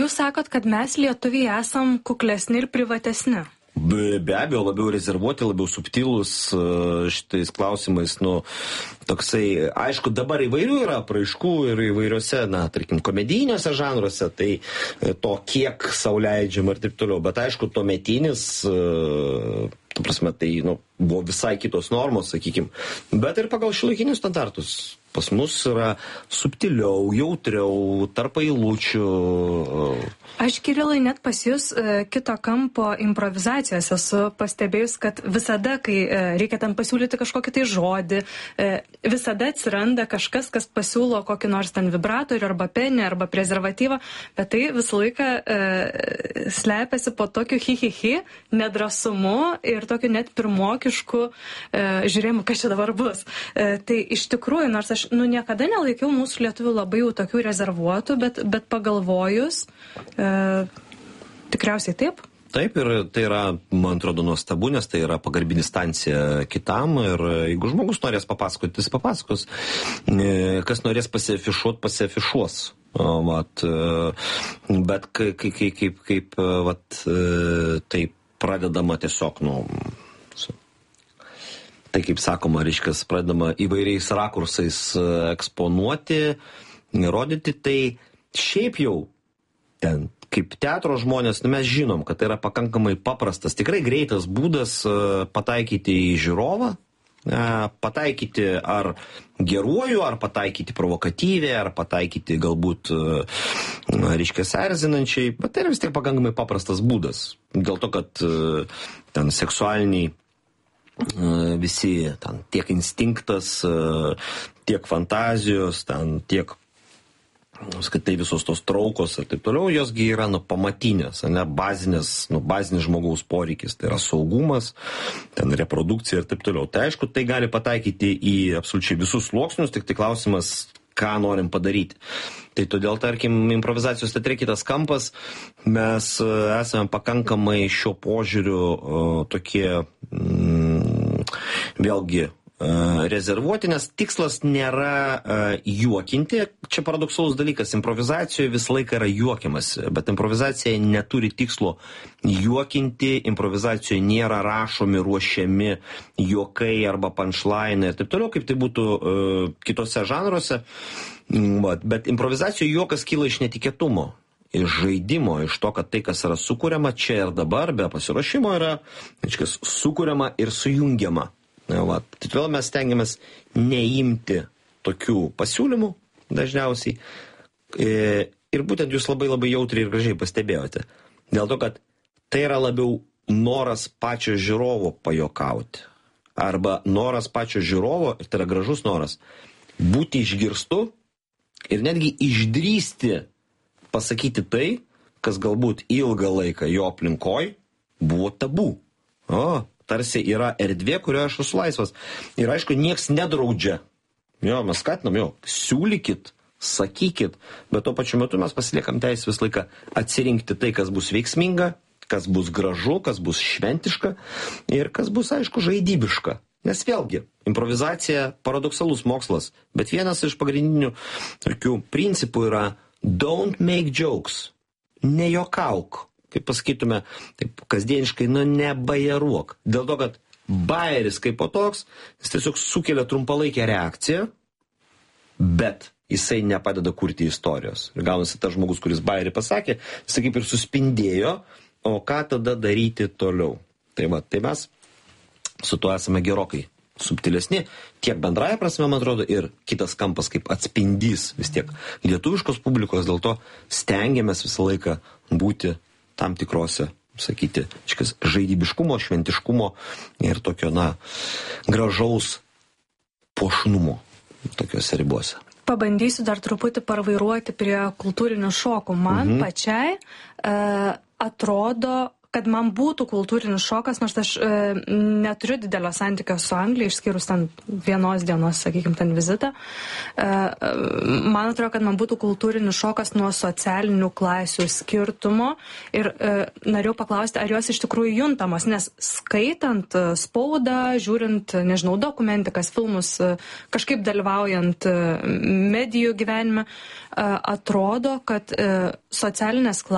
jūs sakot, kad mes lietuviai esam kuklesni ir privatesni? Be abejo, labiau rezervuoti, labiau subtilūs šitais klausimais, toksai, aišku, dabar įvairių yra apraiškų ir įvairiuose, tarkim, komedijiniuose žanruose, tai to kiek sau leidžiama ir taip toliau, bet aišku, tuometinis, tu prasme, tai, buvo visai kitos normos, sakykim, bet ir pagal šiuolaikinius standartus. Pas mus yra subtiliau, jautriau, tarp eilučių. Aš, Kirilai, net pas jūs kito kampo improvizacijos esu pastebėjus, kad visada, kai reikia ten pasiūlyti kažkokį tai žodį, visada atsiranda kažkas, kas pasiūlo kokį nors ten vibratorių arba penį arba prezervatyvą, bet tai visą laiką slepiasi po tokiu hi, nedrasumu ir tokiu net pirmokišku žiūrėjimu, kas čia dabar bus. Tai iš tikrųjų, nors aš niekada nelaikiau mūsų lietuvių labai jau tokių rezervuotų, bet pagalvojus, tikriausiai taip. Taip, ir tai yra, man atrodo, nuostabu, nes tai yra pagarbi distancija kitam ir jeigu žmogus norės papasakoti, jis papasakos. Kas norės pasiafišuos. Bet kaip tai pradedama tiesiog, tai kaip sakoma, reiškias, pradedama įvairiais rakursais eksponuoti, rodyti, tai šiaip jau ten, kaip teatro žmonės, mes žinom, kad tai yra pakankamai paprastas, tikrai greitas būdas pataikyti į žiūrovą, pataikyti ar geruoju, ar pataikyti provokatyviai, ar pataikyti galbūt, reiškias, erzinančiai, bet tai yra vis tiek pakankamai paprastas būdas. Dėl to, kad ten seksualiniai visi, ten, tiek instinktas, tiek fantazijos, ten, tiek tai visos tos traukos ir taip toliau, josgi yra pamatinės, bazinis žmogaus poreikis, tai yra saugumas, ten reprodukcija ir taip toliau. Tai aišku, tai gali pataikyti į absoliučiai visus sluoksnius, tik tai klausimas, ką norim padaryti. Tai todėl, tarkim, improvizacijos teatre kitas kampas, mes esame pakankamai šio požiūriu tokie, vėlgi, rezervuoti, nes tikslas nėra juokinti. Čia paradoksalus dalykas, improvizacijoje visą laiką yra juokiamasi, bet improvizacija neturi tikslo juokinti, improvizacijoje nėra rašomi, ruošiami juokai arba punchline ir taip toliau, kaip tai būtų kitose žanruose. Bet improvizacijoje juokas kyla iš netikėtumo, iš žaidimo, iš to, kad tai, kas yra sukuriama čia ir dabar, be pasiruošimo yra, sukuriama ir sujungiama. Tai todėl mes stengiamės neimti tokių pasiūlymų dažniausiai. Ir būtent jūs labai labai jautriai ir gražiai pastebėjote. Dėl to, kad tai yra labiau noras pačio žiūrovo pajokauti. Arba noras pačio žiūrovo, ir tai yra gražus noras, būti išgirstu ir netgi išdrįsti pasakyti tai, kas galbūt ilgą laiką jo aplinkoj buvo tabu. Tarsi yra erdvė, kurioje aš esu laisvas. Ir aišku, nieks nedraudžia. Mes skatinam, siūlykit, sakykit, bet tuo pačiu metu mes pasiliekam teisę visą laiką atsirinkti tai, kas bus veiksminga, kas bus gražu, kas bus šventiška ir kas bus, aišku, žaidybiška. Nes vėlgi, improvizacija paradoksalus mokslas, bet vienas iš pagrindinių tokių principų yra don't make jokes, nejuokauk. Kaip pasakytume, taip kasdieniškai, nebajeruok. Dėl to, kad bajeris kaip po toks, jis tiesiog sukelia trumpalaikę reakciją, bet jisai nepadeda kurti istorijos. Ir gaunasi tas žmogus, kuris bajerį pasakė, jisai kaip ir suspindėjo, o ką tada daryti toliau. Tai mes su tuo esame gerokai subtilesni, tiek bendraja prasme, man atrodo, ir kitas kampas kaip atspindys vis tiek lietuviškos publikos, dėl to stengiamės visą laiką būti tam tikrose, sakyti, žaidybiškumo, šventiškumo ir tokio, gražaus puošnumo tokiuose ribose. Pabandysiu dar truputį parvairuoti prie kultūrinių šokų. Man pačiai atrodo, kad man būtų kultūrinis šokas, nors aš neturiu didelio santykio su Anglija, išskyrus ten vienos dienos, sakykime, ten vizitą. Man atrodo, kad man būtų kultūrinis šokas nuo socialinių klasių skirtumo ir norėjau paklausti, ar jos iš tikrųjų juntamos, nes skaitant spaudą, žiūrint, nežinau, dokumentikas, filmus, kažkaip dalyvaujant medijų gyvenime, atrodo, kad socialinės klasės